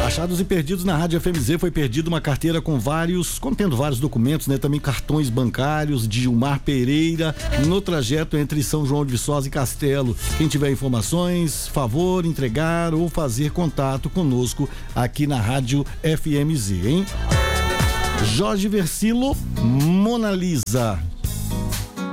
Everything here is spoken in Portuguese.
Achados e perdidos na Rádio FMZ. Foi perdida uma carteira contendo vários documentos, né? Também cartões bancários de Gilmar Pereira no trajeto entre São João de Viçosa e Castelo. Quem tiver informações, favor entregar ou fazer contato conosco aqui na Rádio FMZ, hein? Jorge Versilo, Mona Lisa.